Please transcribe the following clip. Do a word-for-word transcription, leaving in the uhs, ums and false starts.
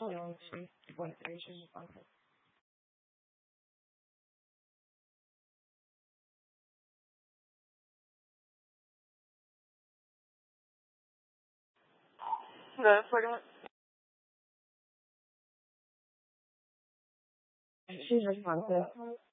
用是我的人生方式。 对，反正是人方式。